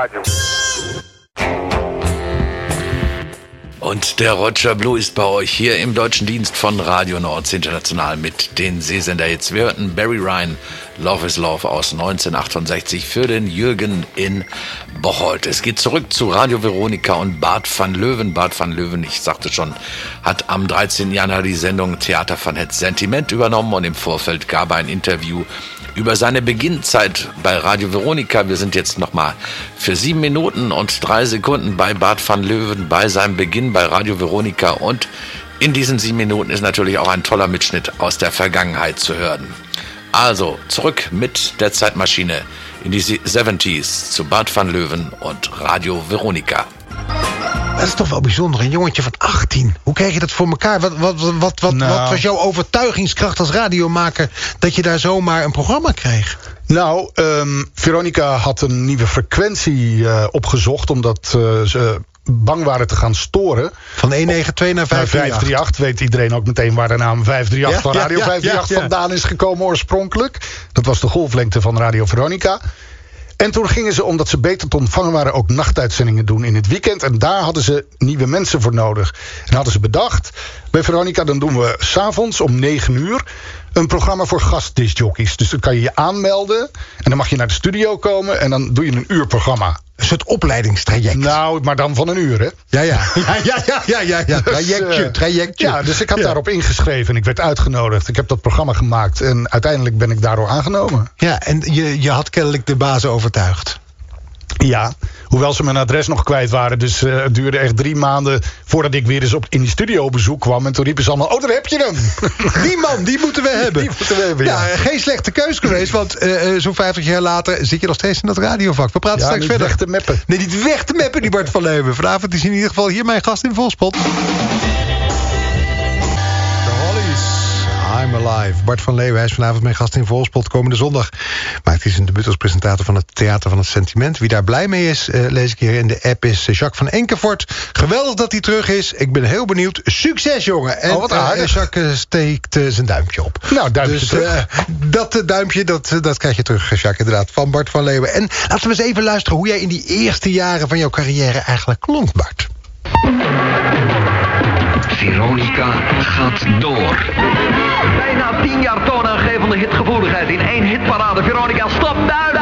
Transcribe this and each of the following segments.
Radio. Und der Roger Blue ist bei euch hier im deutschen Dienst von Radio Nordsee International mit den Seesender jetzt. Wir hörten Barry Ryan, Love is Love aus 1968 für den Jürgen in Bocholt. Es geht zurück zu Radio Veronica und Bart van Leeuwen. Bart van Leeuwen, ich sagte schon, hat am 13. Januar die Sendung Theater van het Sentiment übernommen und im Vorfeld gab er ein Interview über seine Beginnzeit bei Radio Veronica. Wir sind jetzt nochmal für 7 Minuten und 3 Sekunden bei Bart van Leeuwen bei seinem Beginn bei Radio Veronica. Und in diesen 7 Minuten ist natürlich auch ein toller Mitschnitt aus der Vergangenheit zu hören. Also zurück mit der Zeitmaschine in die 70s zu Bart van Leeuwen und Radio Veronica. Dat is toch wel bijzonder, een jongetje van 18. Hoe krijg je dat voor elkaar? Wat was jouw overtuigingskracht als radiomaker dat je daar zomaar een programma kreeg? Nou, Veronica had een nieuwe frequentie opgezocht, omdat ze bang waren te gaan storen. Van 192 naar 538. Weet iedereen ook meteen waar de naam 538 van Radio 538 vandaan is gekomen oorspronkelijk. Dat was de golflengte van Radio Veronica. En toen gingen ze, omdat ze beter te ontvangen waren, ook nachtuitzendingen doen in het weekend. En daar hadden ze nieuwe mensen voor nodig. En hadden ze bedacht, bij Veronica dan doen we 's avonds om 9 uur... een programma voor gastdiscjockeys. Dus dan kan je je aanmelden en dan mag je naar de studio komen en dan doe je een uur programma. Een soort opleidingstraject. Nou, maar dan van een uur, hè? Ja. Trajectje. Ja, dus ik had daarop ingeschreven en ik werd uitgenodigd. Ik heb dat programma gemaakt en uiteindelijk ben ik daardoor aangenomen. Ja, en je had kennelijk de bazen overtuigd. Ja, hoewel ze mijn adres nog kwijt waren. Dus het duurde echt 3 maanden voordat ik weer eens in die studio op bezoek kwam. En toen riepen ze allemaal, oh, daar heb je hem. Die man, die moeten we hebben. Die moeten we hebben, ja. Geen slechte keus geweest, want zo'n 50 jaar later zit je nog steeds in dat radiovak. We praten straks verder. Weg te meppen. Nee, niet weg te meppen, die Bart van Leeuwen. Vanavond is in ieder geval hier mijn gast in Volspot. I'm Alive. Bart van Leeuwen, hij is vanavond mijn gast in Volspot komende zondag. Maakt hij zijn debuut als presentator van het Theater van het Sentiment. Wie daar blij mee is, lees ik hier in de app, is Jacques van Enkevoort. Geweldig dat hij terug is. Ik ben heel benieuwd. Succes, jongen. En wat aardig. Jacques steekt zijn duimpje op. Nou, duimpje terug. Dat duimpje, dat krijg je terug, Jacques, inderdaad, van Bart van Leeuwen. En laten we eens even luisteren hoe jij in die eerste jaren van jouw carrière eigenlijk klonk, Bart. Veronica gaat door. Bijna 10 jaar toonaangevende hitgevoeligheid in 1 hitparade. Veronica, stop!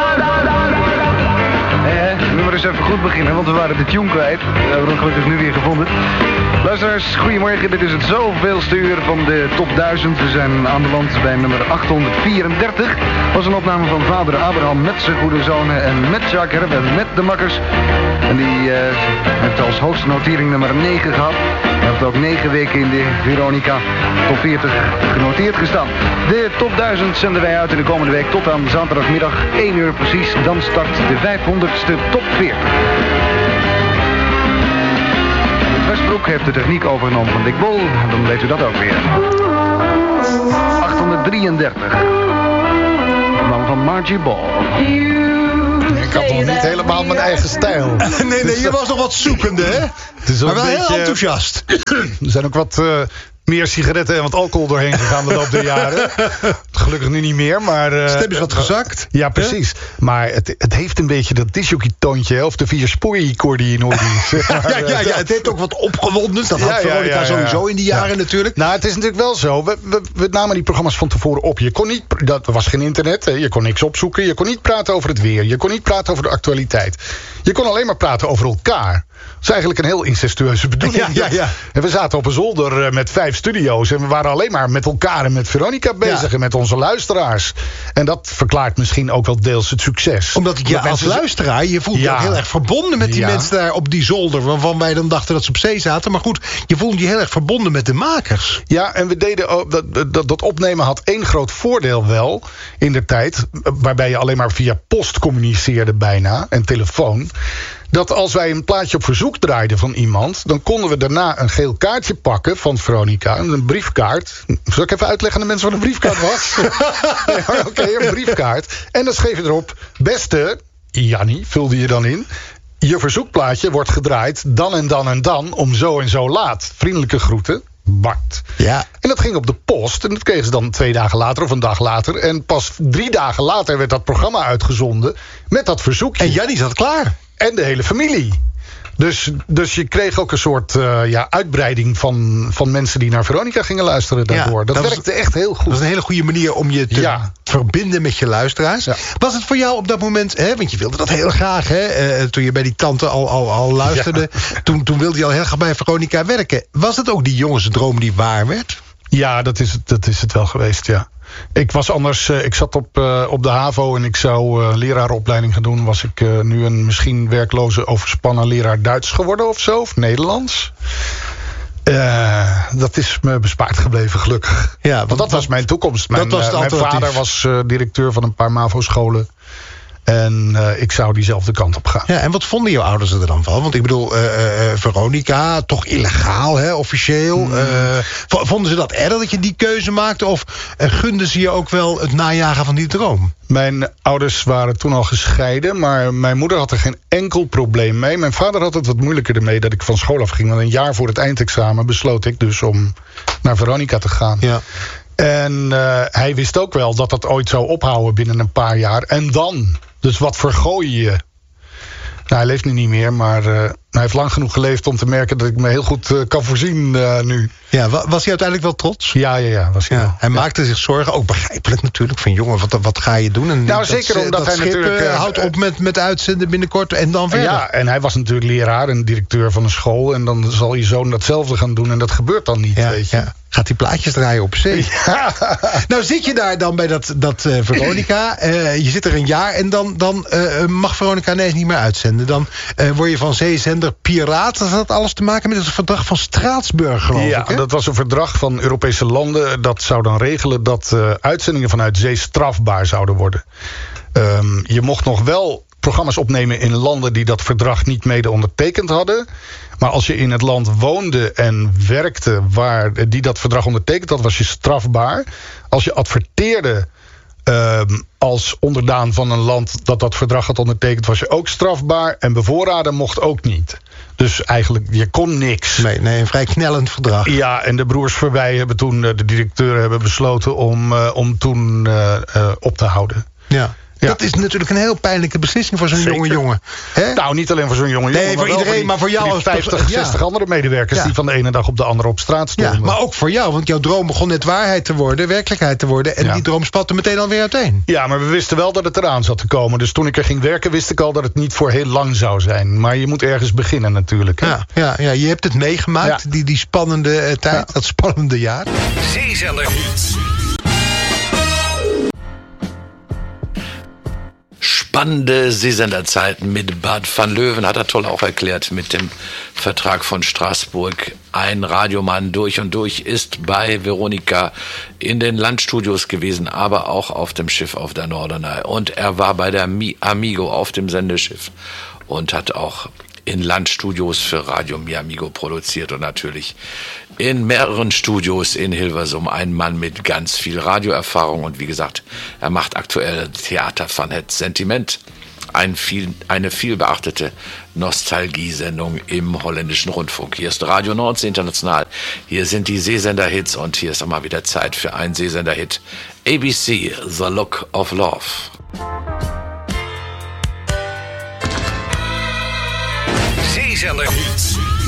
We moeten eens even goed beginnen, want we waren de tune kwijt. We hebben hem gelukkig nu weer gevonden. Luisteraars, goedemorgen. Dit is het zoveelste uur van de top 1000. We zijn aanbeland bij nummer 834. Dat was een opname van vader Abraham met zijn goede zonen en met Jacques Herb en met de makkers. En die heeft als hoogste notering nummer 9 gehad. Hij heeft ook 9 weken in de Veronica top 40 genoteerd gestaan. De top 1000 zenden wij uit in de komende week tot aan zaterdagmiddag 1 uur precies. Dan start de 500ste top 40. Westbroek heeft de techniek overgenomen van Dick Bol. Dan weet u dat ook weer. 833. Dan van Margie Ball. Ik had nog niet helemaal mijn eigen stijl. Nee, je was nog wat zoekende, hè? Maar wel heel enthousiast. Er zijn ook wat meer sigaretten en wat alcohol doorheen gegaan de loop der jaren. Gelukkig nu niet meer, maar... stem is wat gezakt. Ja, precies. Maar het heeft een beetje dat disjockey-toontje, of de 4-spoor-koor die je nooit ziet. Ja, het heeft ook wat opgewonden. Dat had Veronica sowieso in die jaren natuurlijk. Nou, het is natuurlijk wel zo. We namen die programma's van tevoren op. Je kon niet, er was geen internet, hè. Je kon niks opzoeken. Je kon niet praten over het weer. Je kon niet praten over de actualiteit. Je kon alleen maar praten over elkaar. Dat is eigenlijk een heel incestueuze bedoeling. Ja. En we zaten op een zolder met 5 studio's. En we waren alleen maar met elkaar en met Veronica bezig. En met onze luisteraars. En dat verklaart misschien ook wel deels het succes. Omdat je als luisteraar, je voelt je ook heel erg verbonden met die mensen daar op die zolder. Waarvan wij dan dachten dat ze op zee zaten. Maar goed, je voelde je heel erg verbonden met de makers. Ja, en we deden ook, dat opnemen had 1 groot voordeel wel in de tijd. Waarbij je alleen maar via post communiceerde bijna. En telefoon. Dat als wij een plaatje op verzoek draaiden van iemand, dan konden we daarna een geel kaartje pakken van Veronica. Een briefkaart. Zal ik even uitleggen aan de mensen wat een briefkaart was? Oké, een briefkaart. En dan schreef je erop, beste Jannie, vulde je dan in. Je verzoekplaatje wordt gedraaid dan en dan en dan om zo en zo laat. Vriendelijke groeten. Bart. Ja. En dat ging op de post. En dat kregen ze dan 2 dagen later of een dag later. En pas 3 dagen later werd dat programma uitgezonden met dat verzoekje. En Jannie zat klaar. En de hele familie. Dus je kreeg ook een soort uitbreiding van mensen die naar Veronica gingen luisteren daardoor. Ja, dat werkte echt heel goed. Dat is een hele goede manier om je te verbinden met je luisteraars. Ja. Was het voor jou op dat moment, want je wilde dat heel graag, toen je bij die tante al luisterde, toen wilde je al heel graag bij Veronica werken. Was het ook die jongensdroom die waar werd? Ja, dat is het wel geweest, ja. Ik was anders, ik zat op de HAVO en ik zou leraaropleiding gaan doen. Was ik nu een misschien werkloze overspannen leraar Duits geworden of zo, of Nederlands. Dat is me bespaard gebleven, gelukkig. Ja, want dat was mijn toekomst. Mijn vader was directeur van een paar MAVO-scholen. En ik zou diezelfde kant op gaan. Ja, en wat vonden jouw ouders er dan van? Want ik bedoel, Veronica, toch illegaal, officieel. Vonden ze dat erg dat je die keuze maakte? Of gunden ze je ook wel het najagen van die droom? Mijn ouders waren toen al gescheiden, maar mijn moeder had er geen enkel probleem mee. Mijn vader had het wat moeilijker ermee dat ik van school afging. Want een jaar voor het eindexamen besloot ik dus om naar Veronica te gaan. Ja. En hij wist ook wel dat dat ooit zou ophouden binnen een paar jaar. En dan? Dus wat vergooi je? Nou, hij leeft nu niet meer, maar hij heeft lang genoeg geleefd om te merken dat ik me heel goed kan voorzien nu. Ja, was hij uiteindelijk wel trots? Ja, was hij wel. Hij maakte zich zorgen, ook begrijpelijk natuurlijk, van jongen, wat ga je doen? En nou, zeker omdat hij natuurlijk houdt op met uitzenden binnenkort en dan verder. Ja, en hij was natuurlijk leraar en directeur van een school. En dan zal je zoon datzelfde gaan doen en dat gebeurt dan niet, weet je. Ja. Gaat die plaatjes draaien op zee. Ja. Nou zit je daar dan bij dat Veronica. Je zit er een jaar en dan mag Veronica ineens niet meer uitzenden. Dan word je van zeezender piraat. Dat had alles te maken met het verdrag van Straatsburg, geloof ik. Ja, dat was een verdrag van Europese landen. Dat zou dan regelen dat uitzendingen vanuit zee strafbaar zouden worden. Je mocht nog wel programma's opnemen in landen die dat verdrag niet mede ondertekend hadden. Maar als je in het land woonde en werkte die dat verdrag ondertekend had, was je strafbaar. Als je adverteerde als onderdaan van een land dat verdrag had ondertekend, was je ook strafbaar. En bevoorraden mocht ook niet. Dus eigenlijk, je kon niks. Nee, een vrij knellend verdrag. Ja, en de broers Verwij hebben toen, de directeuren hebben besloten om toen op te houden. Ja. Ja. Dat is natuurlijk een heel pijnlijke beslissing voor zo'n jongen. Hè? Nou, niet alleen voor zo'n jonge jongen. Nee, voor iedereen, maar voor jou als 50, 60 andere medewerkers die van de ene dag op de andere op straat stonden. Ja, maar ook voor jou, want jouw droom begon net waarheid te worden, werkelijkheid te worden. En die droom spatte meteen alweer uiteen. Ja, maar we wisten wel dat het eraan zat te komen. Dus toen ik er ging werken, wist ik al dat het niet voor heel lang zou zijn. Maar je moet ergens beginnen natuurlijk. Hè? Ja, je hebt het meegemaakt, die spannende tijd, dat spannende jaar. Zeezender. Spannende Seesenderzeiten mit Bad van Löwen, hat er toll auch erklärt, mit dem Vertrag von Straßburg. Ein Radiomann durch und durch, ist bei Veronica in den Landstudios gewesen, aber auch auf dem Schiff auf der Norderney. Und er war bei der Amigo auf dem Sendeschiff und hat auch in Landstudios für Radio Mi Amigo produziert und natürlich in mehreren Studios in Hilversum. Ein Mann mit ganz viel Radioerfahrung und wie gesagt, er macht aktuell Theater van het Sentiment. Eine viel beachtete Nostalgiesendung im holländischen Rundfunk. Hier ist Radio Nordsee International. Hier sind die Seesender-Hits und hier ist auch mal wieder Zeit für einen Seesender-Hit. ABC, The Look of Love. Zeezender.